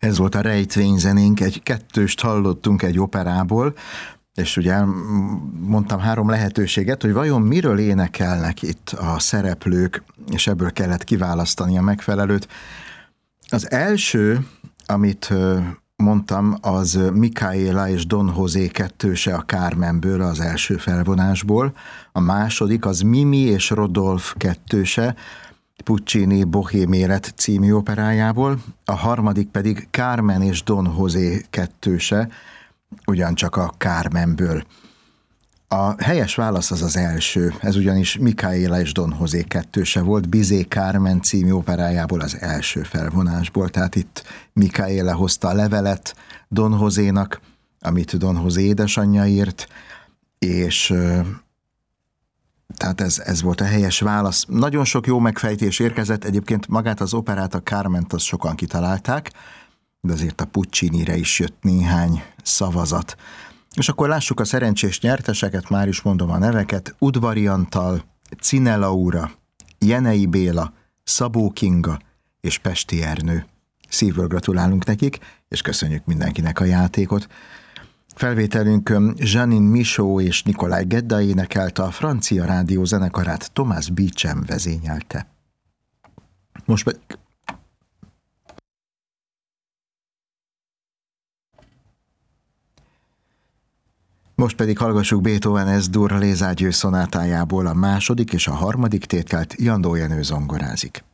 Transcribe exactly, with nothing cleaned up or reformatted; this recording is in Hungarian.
Ez volt a rejtvényzenénk, egy kettőst hallottunk egy operából, és ugye mondtam három lehetőséget, hogy vajon miről énekelnek itt a szereplők, és ebből kellett kiválasztani a megfelelőt. Az első, amit mondtam, az Micaela és Don José kettőse a Carmenből, az első felvonásból. A második az Mimi és Rodolphe kettőse, Puccini Bohém élet című operájából, a harmadik pedig Carmen és Don José kettőse, ugyancsak a Carmenből. A helyes válasz az az első, ez ugyanis Micaela és Don José kettőse volt, Bizet Carmen című operájából az első felvonásból, tehát itt Micaela hozta a levelet Don Josénak, amit Don José édesanyja írt, és tehát ez, ez volt a helyes válasz. Nagyon sok jó megfejtés érkezett, egyébként magát az operát, a Carment, azt sokan kitalálták, de azért a Puccinire is jött néhány szavazat. És akkor lássuk a szerencsés nyerteseket, már is mondom a neveket: Udvari Antal, Cine Laura, Jenei Béla, Szabó Kinga és Pesti Ernő. Szívből gratulálunk nekik, és köszönjük mindenkinek a játékot. Felvételünkön Janine Michaud és Nikolaj Gedda énekelte, a francia rádió zenekarát Thomas Beecham vezényelte. Most pedig... Most pedig hallgassuk Beethoven S-dur lézágyő szonátájából a második és a harmadik tételt, Jandó Jenő zongorázik.